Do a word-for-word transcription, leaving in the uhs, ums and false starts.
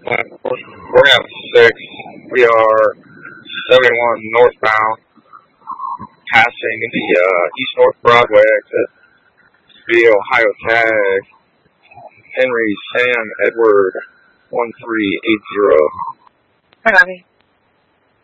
Uh, we're at six. We are seventy-one northbound, passing the uh, East North Broadway exit via Ohio tag, Henry Sam Edward one three eight zero. Hi, Bobby.